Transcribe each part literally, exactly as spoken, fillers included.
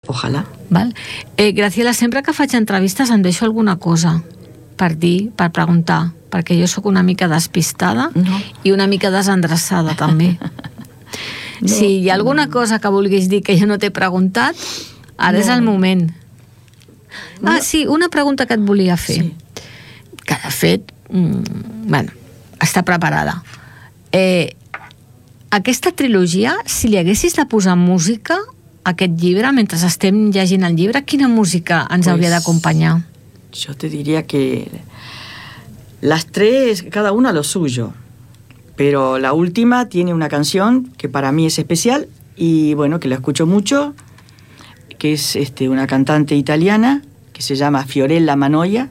Ojalà. Val? Eh, Graciela, sempre que faig entrevistes em deixo alguna cosa per dir, per preguntar, perquè jo sóc una mica despistada no. i una mica desendreçada també. No, si hi ha alguna no. cosa que vulguis dir que jo no t'he preguntat, ara no. és el moment. Ah, no. sí, una pregunta que et volia fer. Sí. Que de fet, mm, bueno, està preparada. Eh, aquesta trilogia, si li haguessis de posar música a aquest llibre, mentre estem llegint el llibre, quina música ens pues, hauria d'acompanyar? Yo te diría que las tres, cada una lo suyo. Pero la última tiene una canción que para mí es especial y bueno, que la escucho mucho, que es este, una cantante italiana que se llama Fiorella Mannoia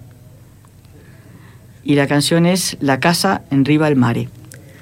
y la canción es La casa en riva al mare.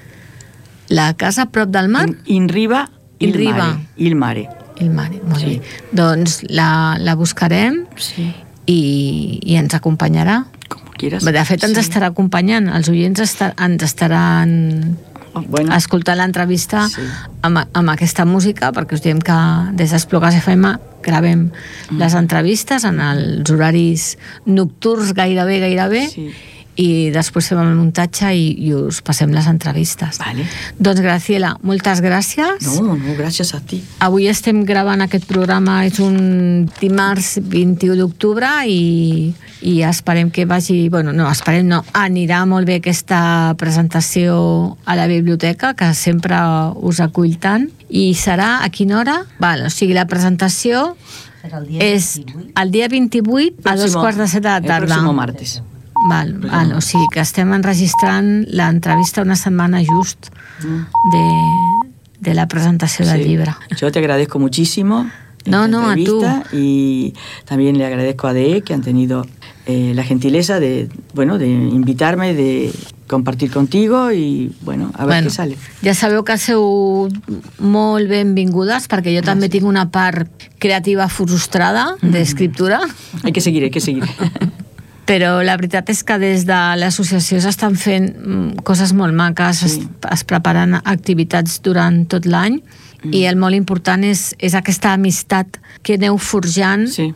La casa prop del mar? In, in riva il, il mare. Il mare. Il mare, molt sí. bé. Doncs la, la buscarem sí. i, i ens acompanyarà. Quieres. De fet, ens sí. estarà acompanyant. Els oients estar, ens estaran oh, bueno. escoltant l'entrevista sí. amb, amb aquesta música, perquè us diem que des d'Esplugues F M gravem mm. les entrevistes en els horaris nocturns gairebé, gairebé, sí. i després fem el muntatge i, i us passem les entrevistes. Vale. Doncs, Graciela, moltes gràcies. No, no, gràcies a ti. Avui estem gravant aquest programa, és un dimarts vint-i-u d'octubre i, i esperem que vagi... Bueno, no, esperem no, anirà molt bé aquesta presentació a la biblioteca, que sempre us acull tant. I serà a quina hora? Val, o sigui, la presentació el dia és vint-i-vuit. el dia vint-i-vuit a dos quarts de set de la tarda. El pròxim martes. Val, val, o sigui que estem enregistrant l'entrevista una setmana just de, de la presentació sí. del llibre. Yo te agradezco muchísimo no, no, a tú. Y también le agradezco a D E que han tenido eh, la gentileza de, bueno, de invitarme, de compartir contigo i, bueno, a ver bueno, què sale. Ja sabeu que sou molt benvingudes, perquè jo Gràcies. també tinc una part creativa frustrada mm. d'escriptura. Hay que seguir, hay que seguir. Però la veritat és que des de l'associació s'estan fent coses molt maques, sí. es, es preparen activitats durant tot l'any mm. i el molt important és, és aquesta amistat que aneu forjant sí.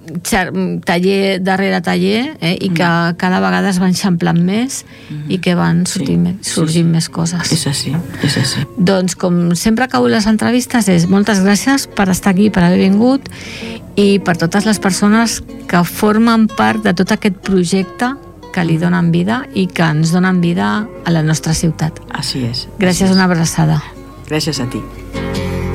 taller darrere taller eh, i que mm. cada vegada es van eixamplant més mm. i que van sortint, sí. sorgint sí, sí. més coses. És així, és així. Doncs com sempre acabo les entrevistes és moltes gràcies per estar aquí, per haver vingut i per totes les persones que formen part de tot aquest projecte que li donen vida i que ens donen vida a la nostra ciutat. Així és. Gràcies, una abraçada. Gràcies a ti.